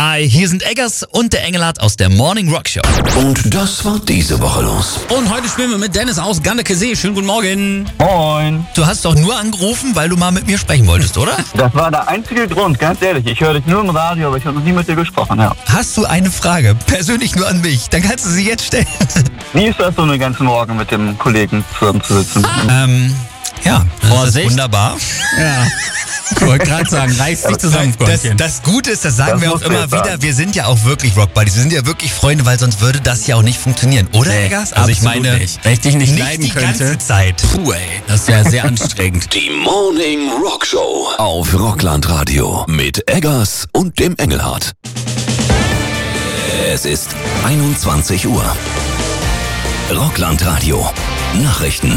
Hi, hier sind Eggers und der Engelhardt aus der Morning Rock Show. Und das war diese Woche los. Und heute spielen wir mit Dennis aus Gannekesee. Schönen guten Morgen. Moin. Du hast doch nur angerufen, weil du mal mit mir sprechen wolltest, oder? Das war der einzige Grund, ganz ehrlich. Ich höre dich nur im Radio, aber ich habe noch nie mit dir gesprochen, ja. Hast du eine Frage, persönlich nur an mich, dann kannst du sie jetzt stellen. Wie ist das so einen ganzen Morgen mit dem Kollegen zusammenzusitzen? Ja, das Vorsicht. ist wunderbar. Ja. Ich wollte gerade sagen, reiß dich zusammen, Freundchen. Das Gute ist, das sagen Das wir auch muss immer ich wieder, sagen. wir sind ja auch wirklich Rock Buddies. Wir sind ja wirklich Freunde, weil sonst würde das ja auch nicht funktionieren, oder, Eggers? Also ich absolut meine, nicht. Wenn ich dich nicht leiden die könnte, ganze Zeit. puh ey, das ist ja sehr anstrengend. Die Morning Rock Show auf Rockland Radio mit Eggers und dem Engelhardt. Es ist 21 Uhr. Rockland Radio. Nachrichten.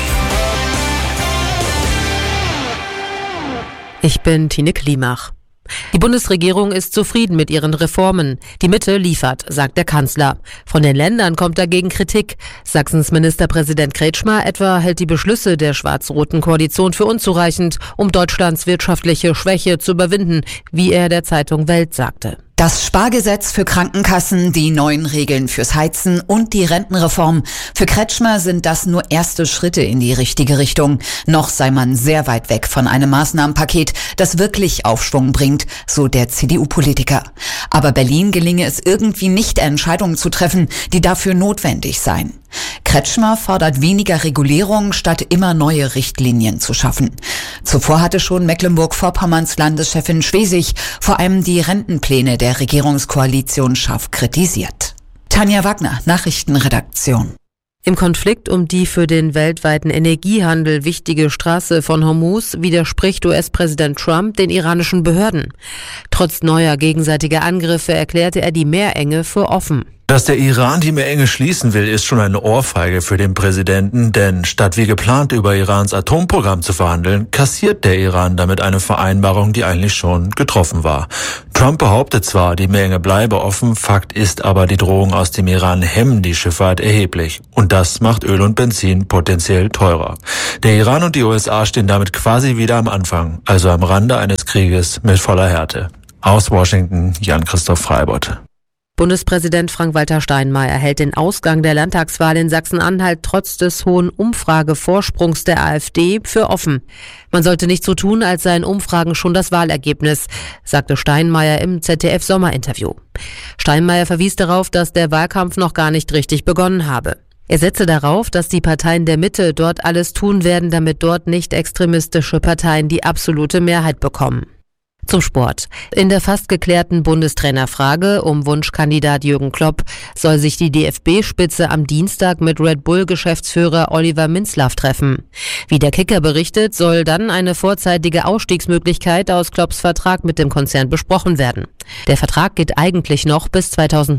Ich bin Tine Klimach. Die Bundesregierung ist zufrieden mit ihren Reformen. Die Mitte liefert, sagt der Kanzler. Von den Ländern kommt dagegen Kritik. Sachsens Ministerpräsident Kretschmer etwa hält die Beschlüsse der schwarz-roten Koalition für unzureichend, um Deutschlands wirtschaftliche Schwäche zu überwinden, wie er der Zeitung Welt sagte. Das Spargesetz für Krankenkassen, die neuen Regeln fürs Heizen und die Rentenreform. Für Kretschmer sind das nur erste Schritte in die richtige Richtung. Noch sei man sehr weit weg von einem Maßnahmenpaket, das wirklich Aufschwung bringt, so der CDU-Politiker. Aber Berlin gelinge es irgendwie nicht, Entscheidungen zu treffen, die dafür notwendig seien. Kretschmer fordert weniger Regulierung, statt immer neue Richtlinien zu schaffen. Zuvor hatte schon Mecklenburg-Vorpommerns Landeschefin Schwesig vor allem die Rentenpläne der Regierungskoalition scharf kritisiert. Tanja Wagner, Nachrichtenredaktion. Im Konflikt um die für den weltweiten Energiehandel wichtige Straße von Hormuz widerspricht US-Präsident Trump den iranischen Behörden. Trotz neuer gegenseitiger Angriffe erklärte er die Meerenge für offen. Dass der Iran die Meerenge schließen will, ist schon eine Ohrfeige für den Präsidenten, denn statt wie geplant über Irans Atomprogramm zu verhandeln, kassiert der Iran damit eine Vereinbarung, die eigentlich schon getroffen war. Trump behauptet zwar, die Meerenge bleibe offen, Fakt ist aber, die Drohungen aus dem Iran hemmen die Schifffahrt erheblich. Und das macht Öl und Benzin potenziell teurer. Der Iran und die USA stehen damit quasi wieder am Anfang, also am Rande eines Krieges mit voller Härte. Aus Washington, Jan-Christoph Freibott. Bundespräsident Frank-Walter Steinmeier hält den Ausgang der Landtagswahl in Sachsen-Anhalt trotz des hohen Umfragevorsprungs der AfD für offen. Man sollte nicht so tun, als seien Umfragen schon das Wahlergebnis, sagte Steinmeier im ZDF-Sommerinterview. Steinmeier verwies darauf, dass der Wahlkampf noch gar nicht richtig begonnen habe. Er setze darauf, dass die Parteien der Mitte dort alles tun werden, damit dort nicht extremistische Parteien die absolute Mehrheit bekommen. Zum Sport. In der fast geklärten Bundestrainerfrage um Wunschkandidat Jürgen Klopp soll sich die DFB-Spitze am Dienstag mit Red Bull-Geschäftsführer Oliver Minzlaff treffen. Wie der Kicker berichtet, soll dann eine vorzeitige Ausstiegsmöglichkeit aus Klopps Vertrag mit dem Konzern besprochen werden. Der Vertrag geht eigentlich noch bis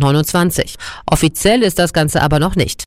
2029. Offiziell ist das Ganze aber noch nicht.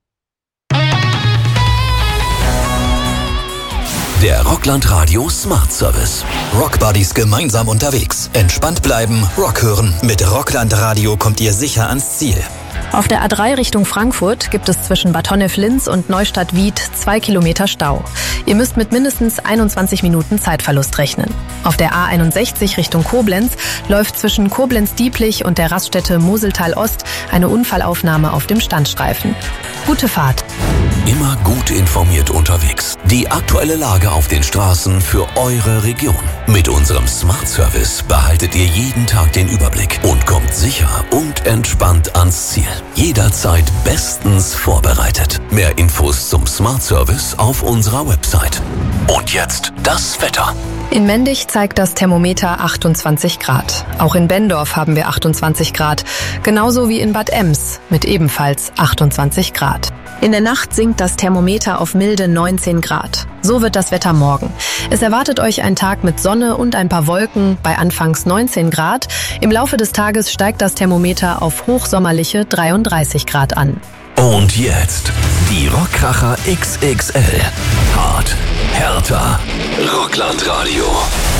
Der Rockland Radio Smart Service. Rock Buddies gemeinsam unterwegs. Entspannt bleiben, Rock hören. Mit Rockland Radio kommt ihr sicher ans Ziel. Auf der A3 Richtung Frankfurt gibt es zwischen Bad Honnef-Linz und Neustadt-Wied 2 Kilometer Stau. Ihr müsst mit mindestens 21 Minuten Zeitverlust rechnen. Auf der A61 Richtung Koblenz läuft zwischen Koblenz-Dieplich und der Raststätte Moseltal-Ost eine Unfallaufnahme auf dem Standstreifen. Gute Fahrt. Immer gut informiert unterwegs. Die aktuelle Lage auf den Straßen für eure Region. Mit unserem Smart Service behaltet ihr jeden Tag den Überblick und kommt sicher und entspannt ans Ziel. Jederzeit bestens vorbereitet. Mehr Infos zum Smart Service auf unserer Website. Und jetzt das Wetter. In Mendig zeigt das Thermometer 28 Grad. Auch in Benndorf haben wir 28 Grad. Genauso wie in Bad Ems mit ebenfalls 28 Grad. In der Nacht sinkt das Thermometer auf milde 19 Grad. So wird das Wetter morgen. Es erwartet euch ein Tag mit Sonne und ein paar Wolken bei anfangs 19 Grad. Im Laufe des Tages steigt das Thermometer auf hochsommerliche 33 Grad an. Und jetzt die Rockkracher XXL. Hart, härter, Rockland Radio.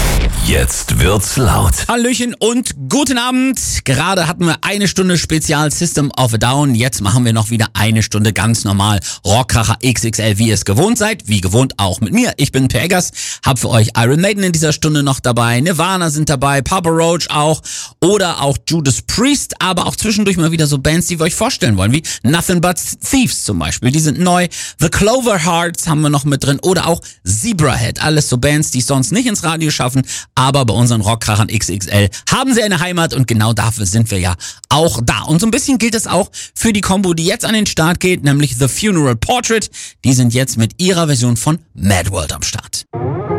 Jetzt wird's laut. Hallöchen und guten Abend. Gerade hatten wir eine Stunde Spezial System of a Down. Jetzt machen wir noch wieder eine Stunde ganz normal Rockkracher XXL, wie ihr es gewohnt seid. Wie gewohnt auch mit mir. Ich bin Per Eggers, hab für euch Iron Maiden in dieser Stunde noch dabei. Nirvana sind dabei, Papa Roach auch oder auch Judas Priest. Aber auch zwischendurch mal wieder so Bands, die wir euch vorstellen wollen, wie Nothing But Thieves zum Beispiel. Die sind neu. The Clover Hearts haben wir noch mit drin oder auch Zebrahead. Alles so Bands, die es sonst nicht ins Radio schaffen, aber bei unseren Rockkrachern XXL haben sie eine Heimat und genau dafür sind wir ja auch da. Und so ein bisschen gilt es auch für die Kombo, die jetzt an den Start geht, nämlich The Funeral Portrait. Die sind jetzt mit ihrer Version von Mad World am Start.